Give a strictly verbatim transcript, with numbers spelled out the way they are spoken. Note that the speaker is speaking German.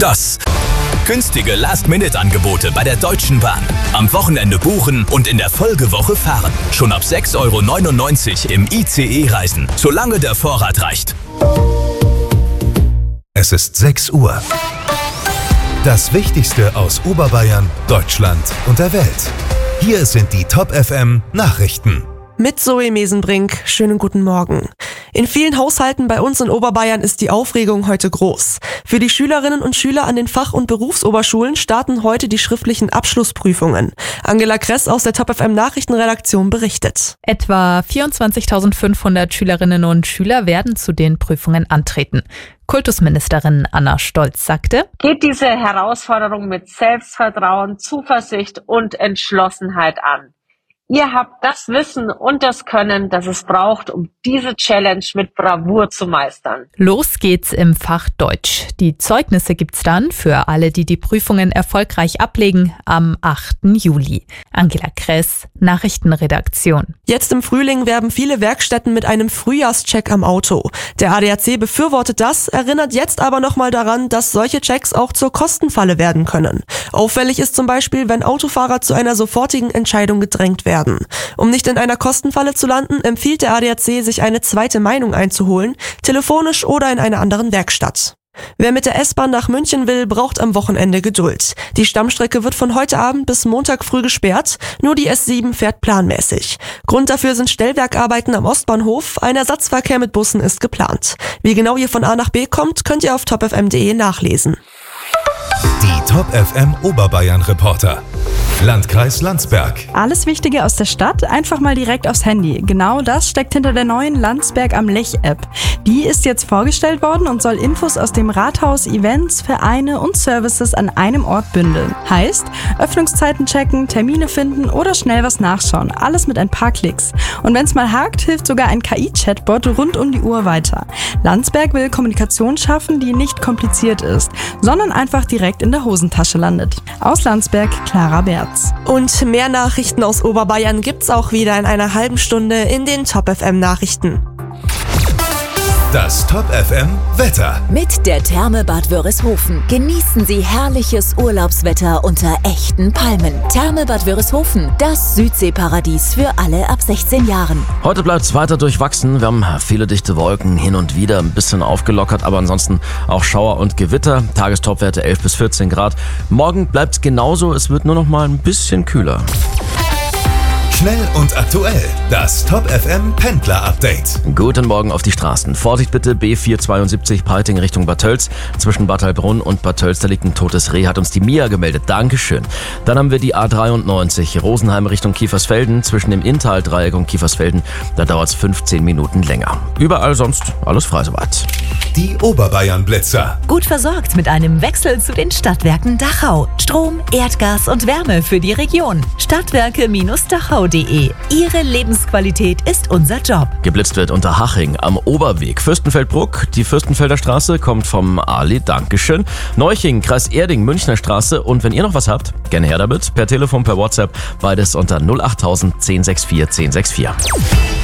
Das günstige Last-Minute-Angebote bei der Deutschen Bahn. Am Wochenende buchen und in der Folgewoche fahren. Schon ab sechs Euro neunundneunzig im I C E reisen, solange der Vorrat reicht. Es ist sechs Uhr. Das Wichtigste aus Oberbayern, Deutschland und der Welt. Hier sind die Top F M Nachrichten. Mit Zoe Mesenbrink, schönen guten Morgen. In vielen Haushalten bei uns in Oberbayern ist die Aufregung heute groß. Für die Schülerinnen und Schüler an den Fach- und Berufsoberschulen starten heute die schriftlichen Abschlussprüfungen. Angela Kress aus der Top F M Nachrichtenredaktion berichtet. Etwa vierundzwanzigtausendfünfhundert Schülerinnen und Schüler werden zu den Prüfungen antreten. Kultusministerin Anna Stolz sagte: Geht diese Herausforderung mit Selbstvertrauen, Zuversicht und Entschlossenheit an. Ihr habt das Wissen und das Können, das es braucht, um diese Challenge mit Bravour zu meistern. Los geht's im Fach Deutsch. Die Zeugnisse gibt's dann für alle, die die Prüfungen erfolgreich ablegen, am achten Juli. Angela Kress, Nachrichtenredaktion. Jetzt im Frühling werben viele Werkstätten mit einem Frühjahrscheck am Auto. Der A D A C befürwortet das, erinnert jetzt aber nochmal daran, dass solche Checks auch zur Kostenfalle werden können. Auffällig ist zum Beispiel, wenn Autofahrer zu einer sofortigen Entscheidung gedrängt werden. Um nicht in einer Kostenfalle zu landen, empfiehlt der A D A C, sich eine zweite Meinung einzuholen, telefonisch oder in einer anderen Werkstatt. Wer mit der S-Bahn nach München will, braucht am Wochenende Geduld. Die Stammstrecke wird von heute Abend bis Montag früh gesperrt, nur die S sieben fährt planmäßig. Grund dafür sind Stellwerkarbeiten am Ostbahnhof, ein Ersatzverkehr mit Bussen ist geplant. Wie genau ihr von A nach B kommt, könnt ihr auf top f m punkt d e nachlesen. Die Top F M Oberbayern Reporter. Landkreis Landsberg. Alles Wichtige aus der Stadt einfach mal direkt aufs Handy. Genau das steckt hinter der neuen Landsberg am Lech-App. Die ist jetzt vorgestellt worden und soll Infos aus dem Rathaus, Events, Vereine und Services an einem Ort bündeln. Heißt, Öffnungszeiten checken, Termine finden oder schnell was nachschauen. Alles mit ein paar Klicks. Und wenn es mal hakt, hilft sogar ein K I-Chatbot rund um die Uhr weiter. Landsberg will Kommunikation schaffen, die nicht kompliziert ist, sondern einfach direkt in der Hosentasche landet. Aus Landsberg, Clara Berz. Und mehr Nachrichten aus Oberbayern gibt's auch wieder in einer halben Stunde in den Top F M Nachrichten. Das Top F M Wetter. Mit der Therme Bad Wörishofen genießen Sie herrliches Urlaubswetter unter echten Palmen. Therme Bad Wörishofen, das Südseeparadies für alle ab sechzehn Jahren. Heute bleibt es weiter durchwachsen. Wir haben viele dichte Wolken, hin und wieder ein bisschen aufgelockert, aber ansonsten auch Schauer und Gewitter. Tagestopwerte elf bis vierzehn Grad. Morgen bleibt es genauso, es wird nur noch mal ein bisschen kühler. Schnell und aktuell, das Top F M Pendler Update. Guten Morgen auf die Straßen. Vorsicht bitte, B vierhundertzweiundsiebzig Peiting Richtung Bad Tölz. Zwischen Bad Heilbrunn und Bad Tölz, da liegt ein totes Reh, hat uns die Mia gemeldet. Dankeschön. Dann haben wir die A dreiundneunzig, Rosenheim Richtung Kiefersfelden. Zwischen dem Inntal-Dreieck und Kiefersfelden, da dauert es fünfzehn Minuten länger. Überall sonst alles frei soweit. Die Oberbayern Blitzer. Gut versorgt mit einem Wechsel zu den Stadtwerken Dachau. Strom, Erdgas und Wärme für die Region. Stadtwerke Dachau punkt de. Ihre Lebensqualität ist unser Job. Geblitzt wird unter Haching am Oberweg. Fürstenfeldbruck, die Fürstenfelder Straße kommt vom Ali, Dankeschön. Neuching, Kreis Erding, Münchner Straße. Und wenn ihr noch was habt, gerne her damit. Per Telefon, per WhatsApp, beides unter null acht null null eins sechs vier eins sechs vier.